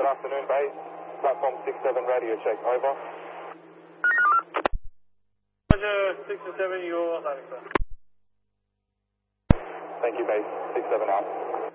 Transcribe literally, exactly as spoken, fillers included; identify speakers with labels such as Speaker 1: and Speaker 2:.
Speaker 1: afternoon, base. Platform six seven radio check, over.
Speaker 2: Roger, six and seven, you're landing, sir.
Speaker 1: Thank you, base. six seven out.